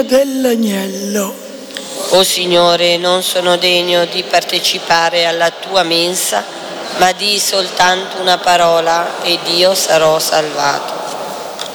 dell'agnello. O Signore, non sono degno di partecipare alla tua mensa, ma di soltanto una parola ed io sarò salvato.